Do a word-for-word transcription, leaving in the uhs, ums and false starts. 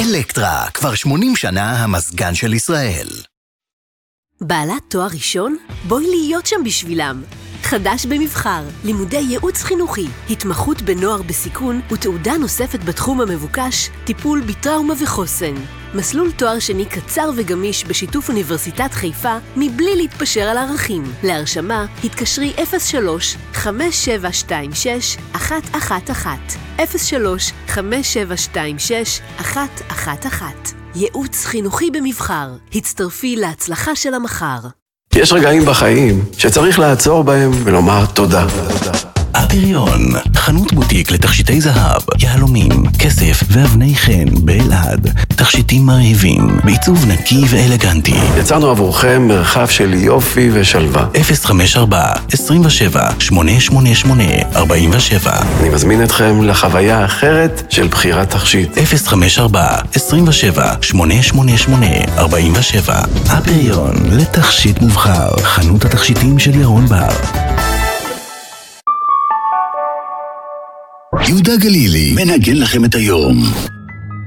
אלקטרה, כבר שמונים שנה המזגן של ישראל. בעלת תואר ראשון? בואי להיות שם בשבילם. חדש במבחר, לימודי ייעוץ חינוכי, התמחות בנוער בסיכון ותעודה נוספת בתחום המבוקש, טיפול בטראומה וחוסן. מסלול תואר שני קצר וגמיש בשיתוף אוניברסיטת חיפה מבלי להתפשר על ערכים. להרשמה, התקשרי אפס שלוש חמש שבע שתיים שש אחת אחת אחת אפס שלוש חמש שבע שתיים שש אחת אחת אחת. ייעוץ חינוכי במבחר. הצטרפי להצלחה של המחר. יש רגעים בחיים שצריך לעצור בהם ולומר תודה. הפריון, חנות בוטיק לתכשיטי זהב, יהלומים, כסף ואבני חן באלעד. תכשיטים מרהיבים, בעיצוב נקי ואלגנטי. יצרנו עבורכם מרחב של יופי ושלווה. אפס חמש ארבע עשרים ושבע שמונה שמונה שמונה ארבעים ושבע. אני מזמין אתכם לחוויה אחרת של בחירת תכשיט. אפס חמש ארבע עשרים ושבע שמונה שמונה שמונה ארבעים ושבע. הפריון, לתכשיט מובחר, חנות התכשיטים של ירון בר. יהודה גלילי מנגן לכם את היום.